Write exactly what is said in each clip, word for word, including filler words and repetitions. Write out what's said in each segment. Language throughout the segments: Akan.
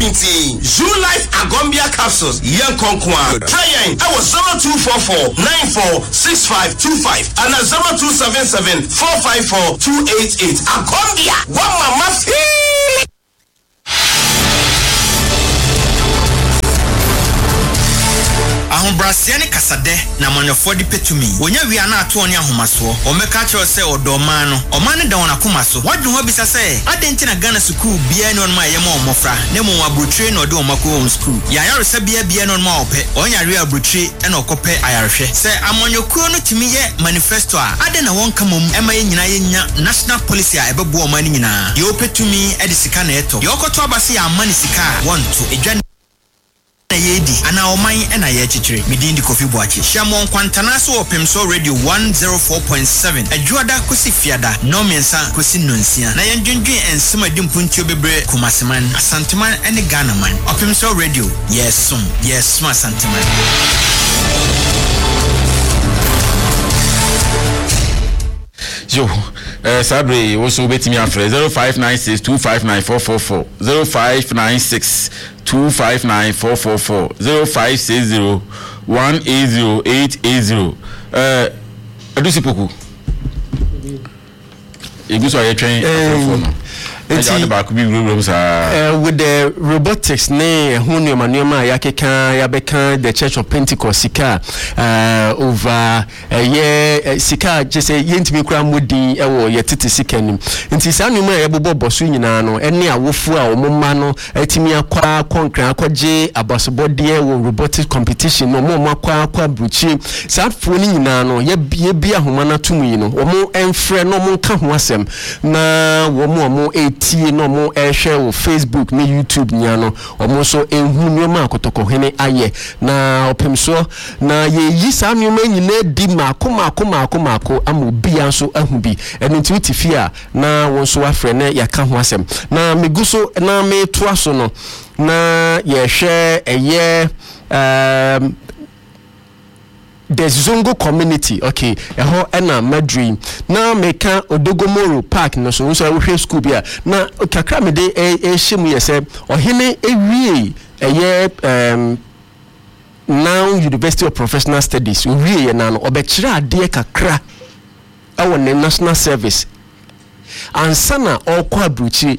Inti, Zoo Life Agombia capsules, Young Konkwa. Try yen, I was zero two four four nine four six five two five and a zero two seven seven four five four two eight eight. Agombia, one mama fee. Ahun brasiani kasade na manofo di petumi. Wonya wi ana ato oni ahomaso. O meka kire se odoma no. O ma ne da wona koma so. Wadwe ho bisa se adenti na Ghana school bia ne on ma yema omofra. Ne mo abrotre na ode omako home school. Ya yare se bia bia ne on ma ope. Onya ri abrotre e na okope ayarhwe. Se amonyokuo no timi ye manifesto a ade na won kamom e ma ye nyina ye nya national policy a ebebo o ma ni nyina. Ye opetumi e de sika na eto. Ye okoto abase ya amani sika want to edwa na yedi ana oman ena ye chichire midindi Kofi Boachi Shamon Kwantana so Opemso Radio one oh four point seven adwada kosi fiada no mensa kosi nonsia na yendwendwen ensema dimpuntio bebre kumaseman asanteman ene Ghana man Opemso Radio yes sum yes ma asanteman yo eh sabre wo so betimi afre zero five nine six two five nine four four four zero five nine six two five nine four four four zero five six zero one eight zero eight eight zero eh adusi poku eguso aye twen afro no It's uh, with the robotics ne hunu manuema yakeka yabeka the Church of Pentecost sika uh, over uh, ye sika just say yentimi kura mudi ewo yetiti sika nim nti sa numa yebobo boso nyina no ene awofu a omoma no etimi akwa konkran akwaje abasobode ewo robotic competition no mo akwa akwa bruchi sa fo ni nyina no ye ye bia homa na tumi no omo enfre no mo nka ho asem na wo mo mo tie no mo e share wo Facebook ni YouTube nya no omo so enhu nyoma akotoko hene aye na opemso na ye yi sa nyoma nyina di mako mako mako mako amu bia so ahu bi eno nti utifia na won so afre ne yaka ho asem na meguso na me toa so no na ye share eye um the Zongo community okay eho ena madri na meka Odogomoro Park no so so we school bia na kakra me de e shemu yese ohene ewie eye um now University of Professional Studies wie na no obekira ade kakra awo ne national service ansana okwa abruchi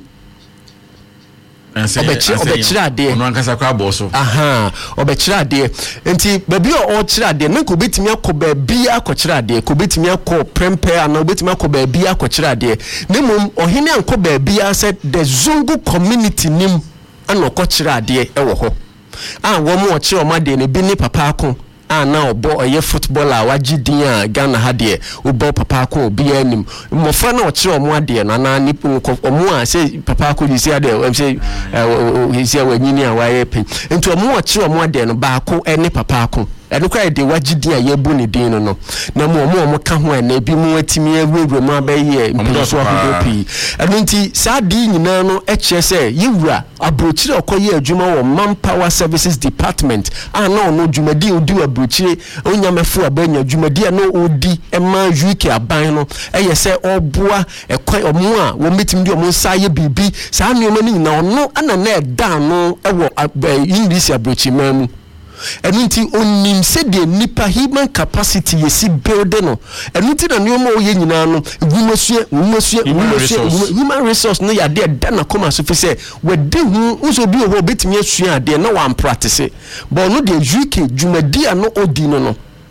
obechira ade ono ankasa kwa boso aha obechira ade enti baby o chira ade na ko betimi akoba bia akochira ade ko betimi akọ prempe ana betimi akoba bia akochira ade nemum ohene ankoba bia said the Zongo community nim ana akochira ade ewo ho ah wo mo chira o made ne bi ni papa akọ ah na obo oye footballer wagidin a Ghana ha de obo papa ko obi anim mofra na ochire omo ade na na ni omo a say papa ko di say ade em say he say wanyini a waye pen enti omo ochire omo ade no ba ko ene papa ko eno kwa de wagidin a yebu ne din no no na mo omo omo ka ho na bi mu atimi awuwura mu abaye mposo ahodo pi eno nti sa di nyina no eche say yewura abrochire okoye adwuma wo Manpower Services Department ah na ono dwumadi odi abrochire onyamefu abanya dwumadi na odi ema U K aban no eye se oboa ekwan omo a wo metim di omo nsaye bibi sa anoma ni na ono ana na eda no ewo English abrochire mamu enunti onim se de nipa human capacity yesi build no enunti na nneoma oye nyina no egumosue egumosue egumosue human resource no ya de da na koma so fi se we de hu uso bi o betimi asua ade na wan practice but no de U K dwumadi no odi no no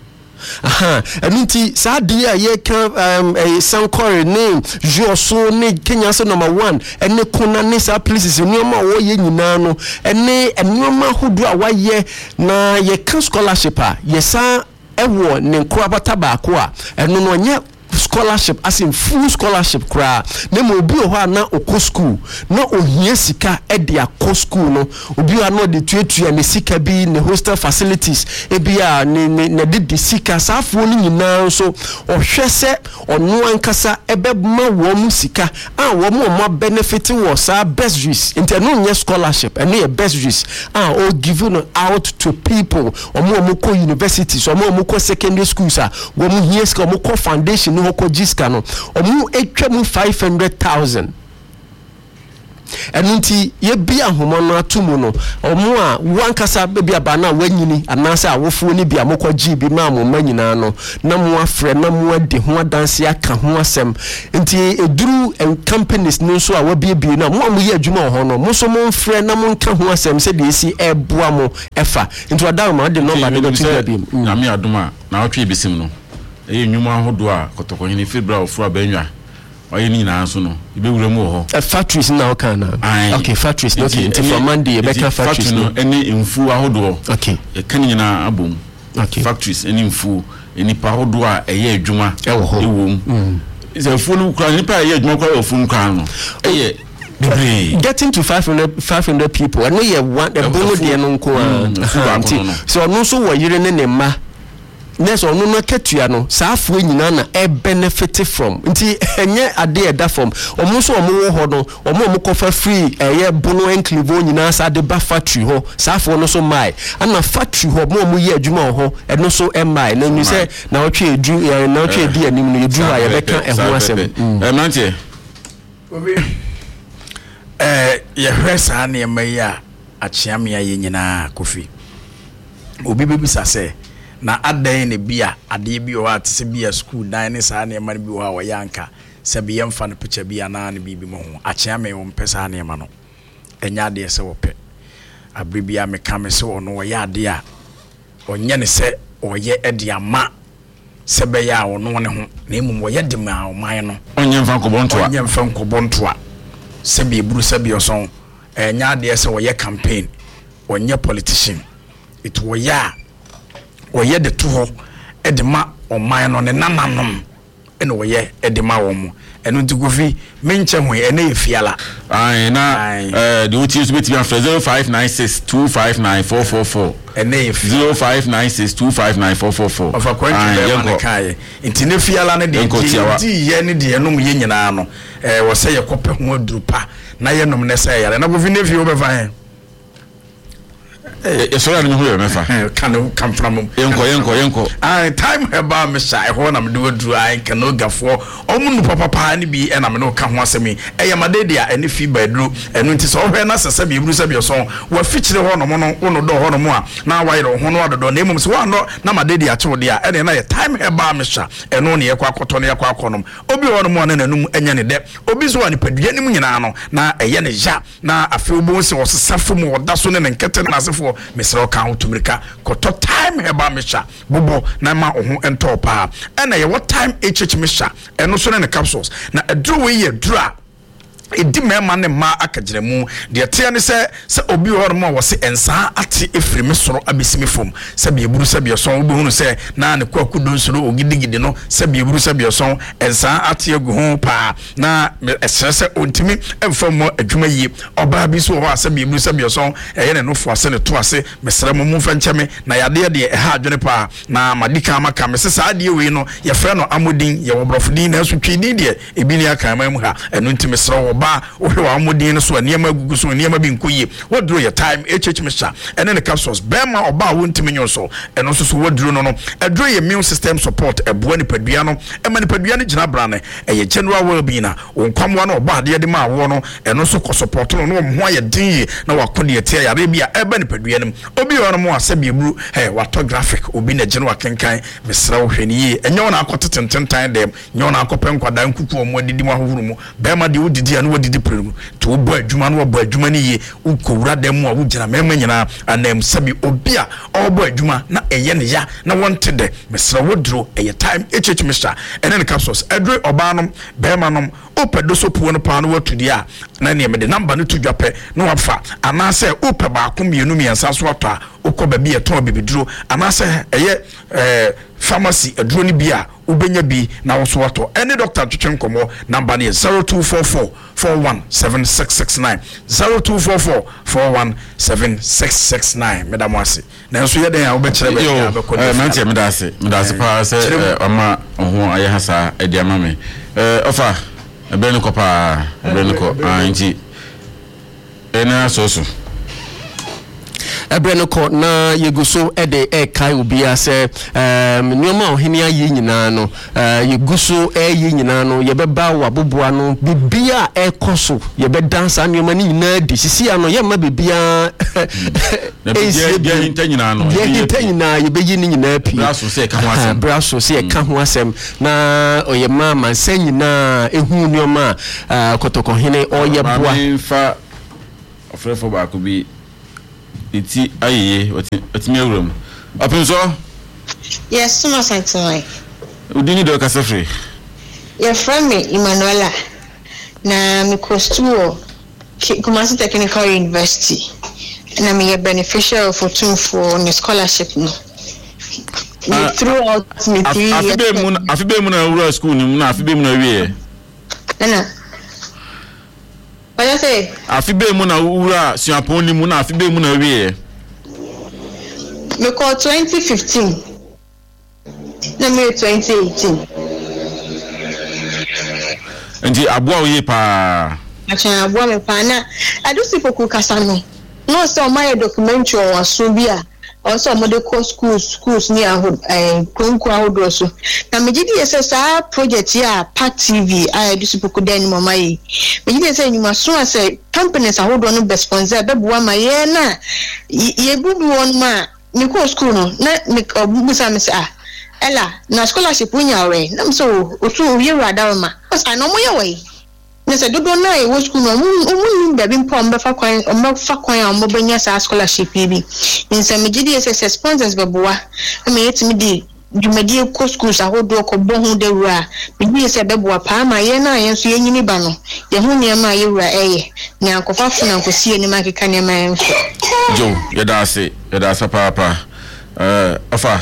aha enunti sa de a ye kan um a sankore name joso ne Kenya so number one ene kona ne sa places nneoma wo ye nyina no ene nneoma hodo a waye na ye kan scholarship a ye sa ewo ne nkrabata ba ko a eno no nya scholarship as in full scholarship kra na mo obi ho na okọ school na ohia sika e de akọ school no obi ho na de tuatua ne sika bi ne hostel facilities e bia ne ne de sika safo ni nyina so ohwe se ono ankasa ebema wo mu sika a wo mu mo benefit wo sa bursaries inte no nya scholarship and e bursaries ah o give no out to people omo mo ko universities omo mo ko secondary schools a wo mu hia sika omo ko foundation no ko jiska no omu etwa mu five hundred thousand enu nti ye bia homo no atumu no omo a wankasa be bia ba na wanyini anase awofo ni bia mokɔgye bi ma mo manyina no na mo afrɛ na mo adi ho adanse aka ho asɛm nti eduru companies no so a wabiebie na mo a mo yɛ adwuma ho no mo so mo mfrɛ na mo nka ho asɛm sɛ de esi ɛboa mo ɛfa nti wada ma de number no to bia bi nyame adoma na otwe bisim no ɛyɛ nnwuma ahodo a kɔtɔkɔhene fibra ofura banwa ɔyɛ ni nyinaa so no ibewura mu ho factories na okay na okay factories no okay for Monday better factories no any mfu ahodo okay e kan nyinaa abom okay factories any mfu any pa ahodo a ɛyɛ adwuma ɛwɔ ho ɛwom is fu no kra ni pa ɛyɛ adwuma kwa fu no kra no ɛyɛ getting to five hundred people and we one the bolo de no nko so no so wo yire ne ne ma next ono no ketua no saafo nyina na e benefit from nti enye ade e da from omo so omo wo ho no omo omo kofa free eye bono enclave nyina sa de ba factory ho saafo no so mai ana factory ho omo omo ye adwuma ho e no so e mai na nu se na otwe edu na otwe edi anim no edu a ye beka e ho asem e mante obi eh ye hwesa na ye mai a achiame ye nyina Kofi obi bebisa se na adan ne bia ade bi o ate se bia school dan ne saa ne ma ne bi o ha wo yanka se bi yemfa ne picture bia na ne bibi mo ho achia me wo mpesa ne ma no enya ade se wo pe abri bia me ka me se ono wo ya ade a onye ne se oye ede ama se be ya wo no ne ho na emum wo ye de ma o man no onye mfa nkobonto a onye mfa nkobonto a se bi buru se bi oson enya ade se wo ye campaign onye politician it wo ya oye de to ho edema oman no ne nananom ene oye edema wo mu eno nti Kofi menche ho ene efiala ai na eh de uti so beti after zero five nine six two five nine four four four ene efi zero five nine six two five nine four four four of akwanti de man kai nti ne fiala ne de di ye ne de enom ye nyina no eh wo se ye kope ho aduru pa na ye nom ne se yare na Kofi ne fi wo be fa e so ya no ho me fa kan kan from yenko yenko yenko ah time heba me sha e ho na me do aduru ai kan ogafo omu nu papa pa ne bi e na me no ka ho asemi e ye madede a ene fi ba duru enu nti so hwe na sese bi buru se bi so wa fichire ho no mo no wo no do ho no mo a na wa yire ho no adodo na emum se wa no na madede a chewde a ene na ye time heba me sha enu ne ye kwa akoto ne ye kwa akonom obi ho no mo na nanum enya ne de obi so wa ne padua nim nyina no na eye ne ja na afi obo se wo sesafo mu woda so ne nkete na asefo mesro ka utumrika koto time heba mesha bobo na ma oho ento pa ena ye what time hh mesha eno so ne capsules na adru we ye dra edi mema ne ma akagiremu de tia ne se se obi ho no wo se ensa ate efiri mesoro abesimi fom se be eburu se be so obi hunu se na ne kwaku do nsoro ogidigidi no se be eburu se be so ensa ate agu ho pa na esere se ontimi emfam adwuma yi oba bi so ho se be eburu se be so eye ne no fo ase ne to ase mesere mo mu fancheme na yade de e ha adwene pa na madika maka me se sa de we no ye frɛ no amodin ye wobrofodin na so twidi de ebi ni aka ma mu ha eno ntimi sere ba ohwe wa amodin so niema gugu so niema bi nkoyi wodro your time hh mesha ene ne capsules bema oba wontimi nyo so eno so so wodro no no edro your immune system support eboa ni padua no ema ni padua ni gina brane eye general well-being na onkwamwa no oba de de ma wo no eno so ko support no no ho aye din na wakode etia yare bia eba ni padua nim obi wo no mo asabi ebru he wato graphic obi na general kenkan mesra wo hwani yi enyo na akotetententan dem nyo na akopenkwada nkuku omo didi mo ahohuru mu bema de wodidi anu didi prenu to bo adwuma no bo adwuma ni ye ukowura dem a wugina mema nyina anam sabi obi a obo adwuma na eye ne ya na wonte de mesra wodro eye time hh mesha ene ne capsules edre oba no bema no opedo so puo no pa no watudi a na ne me de number no to dwape no wafa ana se ope ba ko mienu miensa so wato a ukoba bi eton bibiduro ana se eye eh pharmacy aduro ni bi a ubenya bi na wo so wato any doctor twetwen komo number ne zero two four four four one seven six six nine zero two four four four one seven six six nine madam wase na nso ye den a wo be kire be ya be ko eh mantie medase medase pa se oma ho aye hasa edi ama me eh ofa ebe ni ko pa ebe ni ko anji ena so so ebre ko na yeguso ede e kai obi ase um nyoma ohene ayi nyina no yeguso e yi nyina no ye beba waboboa no bibia e koso ye be dansa nyoma ni nyina di sisi ano ye ma bibia na bibia dia hinta nyina no dia hinta nyina ye be yi ni nyina pi braso se ka ho asem braso se ka ho asem na oye ma mansa nyina ehu nyoma kotoko hene oye boa mfa ofrefo ba ko bi iti ayeye otimi awuram apinso yes so much anyway udini do kasafre your friend me Emmanuela na me kostuo Kumasi Technical University na me a beneficiary for two for the scholarship no uh, throughout me three years afibe mu afibe mu na rural school ni mu na afibe mu na wie na what you say afibe mu na rural suapon ni mu na afibe mu na wie me call twenty fifteen na me twenty eighteen ndi aboa oye pa acha aboa me pa na adusi poku kasa no no so my documentary on so bia also model schools schools near eh konko ahodo so na me gidi ese sa project ya Park T V I adusi poku den mama yi me gidi ese nyuma so ase companies ahodo no be sponsor be boa ma ye na ye gudu won ma me ko school no na me obusa me sa ela na scholarship unya we na so otu ye rada ma asa no mo ye we na se dodo na e wo school no mu mu be mpo mbe fa kwan mbe fa kwan a mo benya sa scholarship bi nsa me gidi ss sponsors be boa me yetimi di dwumadi ko schools ahodo ko bo hu de wura me gidi se be boa pa ma ye na ye so ye nyini ba no ye hu ne ma ye wura eye na akofa funa nkosie ni makeka ne ma ye so jo ye da se ye da sa pa pa eh afa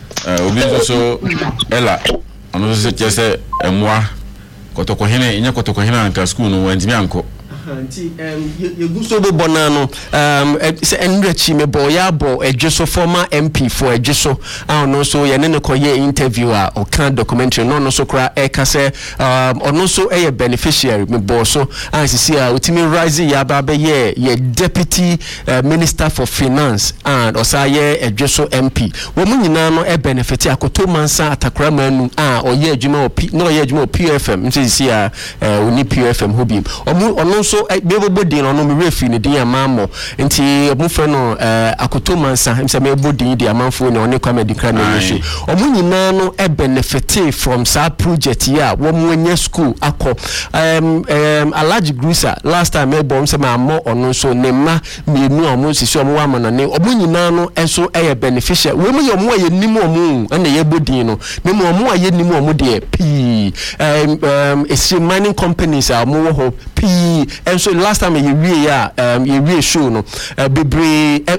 obi so ela ono so se emwa kotoko hene inya kotoko hene anka school no wantimi anko anti um yeguso bo bonano um se enrechi me boya bo ejeso former M P for ejeso ah no so ye ne ko ye interview a o kan documentary no no so kra e ka se um ono so e beneficiary me bo so an sisi a utimi rise ya ba be ye ye deputy uh, minister for finance and osa ye ejeso M P wo mu nyina no e benefit akoto mansa atakra manu ah o ye adwuma o P no ye adwuma o P F M sisi a oni P F M hobi omu ono so bebo bodin no me refi ne din amamo nti omufre no akoto mansa himse me bodin di amanfo ne one kwa medical na yesu omu nyina no e benefit from sa project ya wo mu anya school akọ um um Alhaji Grusa last time me bom se ma mo ono so ne ma mienu omu sisi omu wa no ne omu nyina no enso e beneficial wo mu ye omu aye nimu omu na ye bodin no ne mu omu aye nimu omu de p um um it's mining companies are mo ho p and so last time you we ya um you we show no bebre